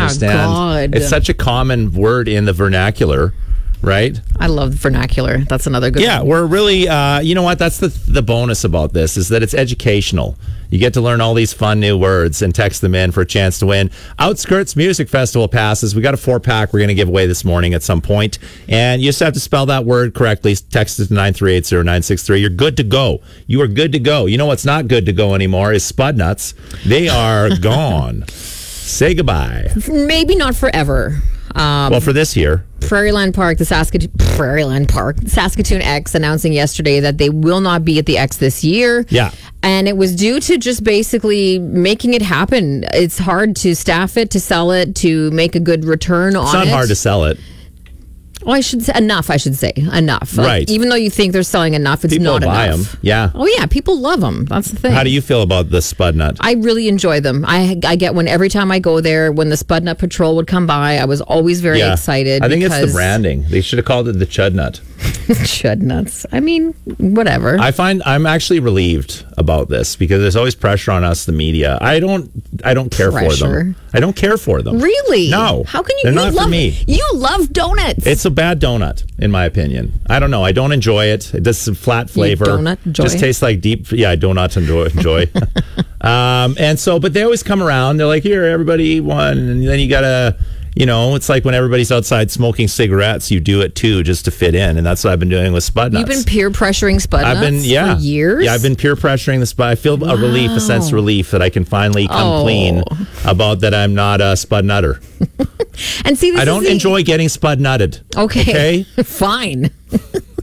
understand. God. It's such a common word in the vernacular, right? I love vernacular. That's another good Yeah, one. we're really, you know what? That's the bonus about this is that it's educational. You get to learn all these fun new words and text them in for a chance to win Outskirts Music Festival passes. We got a 4-pack we're going to give away this morning at some point. And you just have to spell that word correctly. Text it to 9380963. You're good to go. You are good to go. You know what's not good to go anymore is Spud Nuts. They are gone. Say goodbye. Maybe not forever. Well, for this year. Prairieland Park, Saskatoon X announcing yesterday that they will not be at the X this year. Yeah. And it was due to just basically making it happen. It's hard to staff it, to sell it, to make a good return on it. It's not hard to sell it. Oh, I should say enough. Enough. Right. Even though you think they're selling enough, it's People not buy enough. them. Yeah. Oh yeah, people love them. That's the thing. How do you feel about the Spud Nut? I really enjoy them. I get one every time I go there. When the Spud Nut Patrol would come by, I was always very excited. I think it's the branding. They should have called it the Chud Nut. Chud Nuts. I mean, whatever. I find I'm actually relieved about this because there's always pressure on us, the media. I don't care for them. I don't care for them. Really? No. How can you? They're You not love, for me. You love donuts. It's a bad donut, in my opinion. I don't know. I don't enjoy it. It does some flat flavor. donut enjoy? Just tastes like deep. Yeah, I do not enjoy. And so, but they always come around. They're like, here, everybody eat one, and then you gotta. You know, it's like when everybody's outside smoking cigarettes, you do it too, just to fit in, and that's what I've been doing with Spud Nuts. You've been peer pressuring Spud Nuts for years? Yeah, I've been peer pressuring the Spud. I feel a sense of relief that I can finally come clean about that I'm not a Spud Nutter. And see, I don't enjoy getting Spud Nutted. Okay? Okay? Fine.